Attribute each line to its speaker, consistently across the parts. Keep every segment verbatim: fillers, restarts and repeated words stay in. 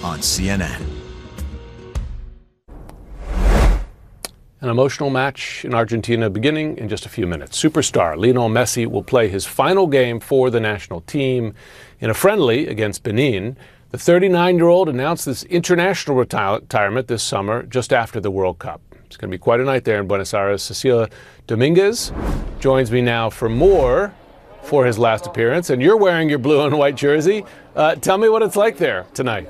Speaker 1: on C N N.
Speaker 2: An emotional match in Argentina beginning in just a few minutes. Superstar Lionel Messi will play his final game for the national team in a friendly against Benin. The thirty-nine-year-old announced this international reti- retirement this summer just after the World Cup. It's going to be quite a night there in Buenos Aires. Cecilia Dominguez joins me now for more for his last appearance. And you're wearing your blue and white jersey. Uh, tell me what it's like there tonight.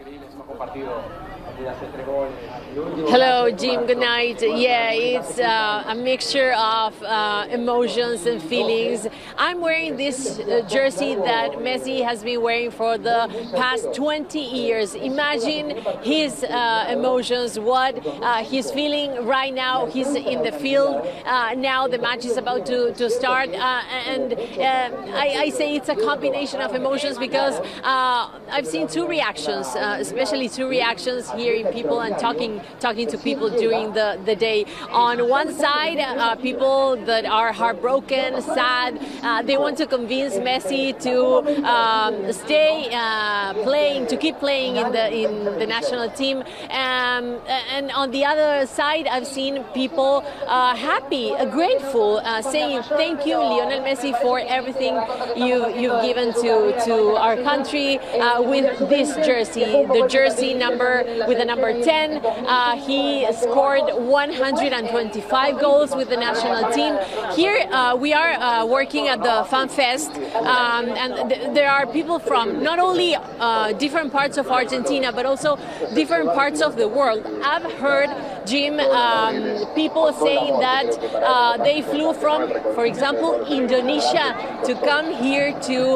Speaker 3: Hello, Jim. Good night. Yeah, it's uh, a mixture of uh, emotions and feelings. I'm wearing this uh, jersey that Messi has been wearing for the past twenty years. Imagine his uh, emotions, what uh, he's feeling right now. He's in the field. Uh, now the match is about to, to start. Uh, and uh, I, I say it's a combination of emotions because uh, I've seen two reactions, uh, especially two reactions hearing people and talking talking to people during the, the day. On one side, uh, people that are heartbroken, sad, uh, they want to convince Messi to um, stay uh, playing, to keep playing in the in the national team. Um, and on the other side, I've seen people uh, happy, uh, grateful, uh, saying thank you, Lionel Messi, for everything you, you've given to, to our country uh, with this jersey, the jersey number with the number ten. Uh, he scored one hundred twenty-five goals with the national team. Here uh, we are uh, working at the Fan Fest, um, and th there are people from not only uh, different parts of Argentina, but also different parts of the world. I've heard, Jim, um, people saying that uh, they flew from, for example, Indonesia to come here to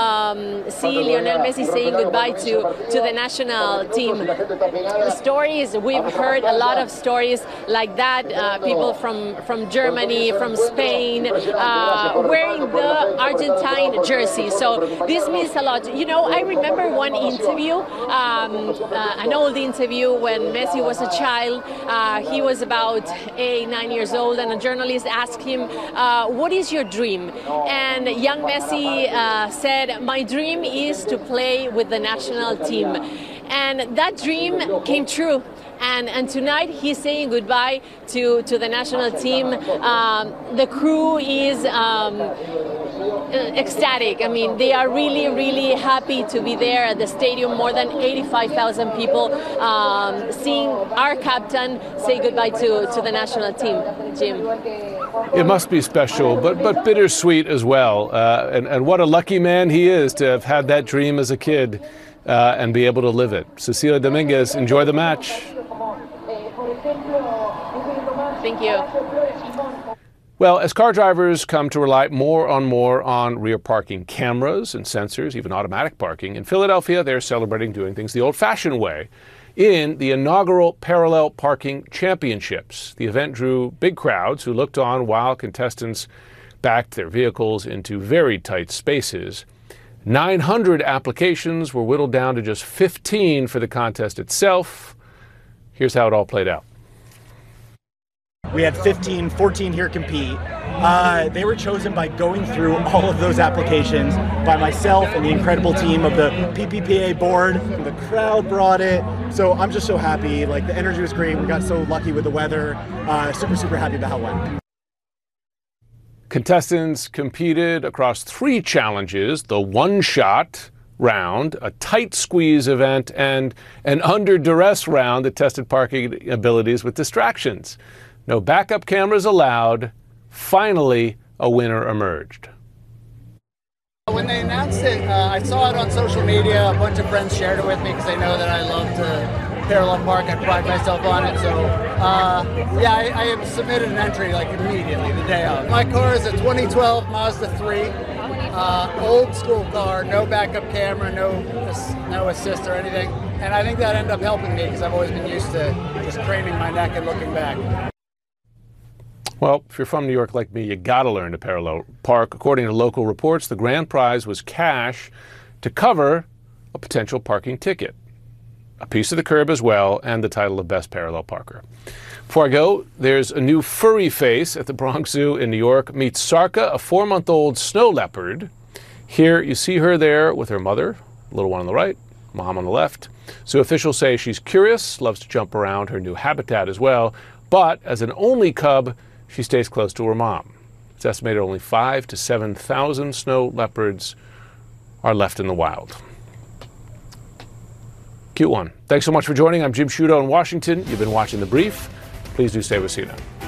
Speaker 3: um, see Lionel Messi saying goodbye to, to the national team. The stories, we've heard a lot of stories like that, uh, people from, from Germany, from Spain, uh, wearing the Argentine jersey. So this means a lot. You know, I remember one interview, um, uh, an old interview when Messi was a child. Uh, he was about eight, nine years old, and a journalist asked him, uh, what is your dream? And young Messi uh, said, my dream is to play with the national team. And that dream came true. And, and tonight he's saying goodbye to, to the national team. Um, the crew is um, ecstatic. I mean, they are really, really happy to be there at the stadium. More than eighty-five thousand people um, seeing our captain say goodbye to, to the national team. Jim.
Speaker 2: It must be special, but, but bittersweet as well. Uh, and, and what a lucky man he is to have had that dream as a kid. Uh, and be able to live it. Cecilia Dominguez, enjoy the match.
Speaker 3: Thank you.
Speaker 2: Well, as car drivers come to rely more and more on rear parking cameras and sensors, even automatic parking, in Philadelphia, they're celebrating doing things the old-fashioned way in the inaugural Parallel Parking Championships. The event drew big crowds who looked on while contestants backed their vehicles into very tight spaces. nine hundred applications were whittled down to just fifteen for the contest itself. Here's how it all played out.
Speaker 4: We had fifteen, fourteen here compete. Uh, they were chosen by going through all of those applications by myself and the incredible team of the P P P A board. The crowd brought it. So I'm just so happy. Like, the energy was great. We got so lucky with the weather. Uh, super, super happy about how it went.
Speaker 2: Contestants competed across three challenges: the one-shot round, a tight squeeze event, and an under duress round that tested parking abilities with distractions. No backup cameras allowed. Finally, a winner emerged.
Speaker 5: When they announced it, uh, I saw it on social media. A bunch of friends shared it with me because they know that I love to parallel park. I pride myself on it. So, uh, yeah, I, I submitted an entry like immediately, the day of. My car is a twenty twelve Mazda three, uh, old school car, no backup camera, no no assist or anything. And I think that ended up helping me because I've always been used to just craning my neck and looking back.
Speaker 2: Well, if you're from New York like me, you gotta learn to parallel park. According to local reports, the grand prize was cash to cover a potential parking ticket, a piece of the curb as well, and the title of Best Parallel Parker. Before I go, there's a new furry face at the Bronx Zoo in New York. Meet Sarka, a four-month-old snow leopard. Here you see her there with her mother, the little one on the right, mom on the left. So officials say she's curious, loves to jump around her new habitat as well, but as an only cub, she stays close to her mom. It's estimated only five to seven thousand snow leopards are left in the wild. Cute one. Thanks so much for joining. I'm Jim Sciutto in Washington. You've been watching The Brief. Please do stay with C N N.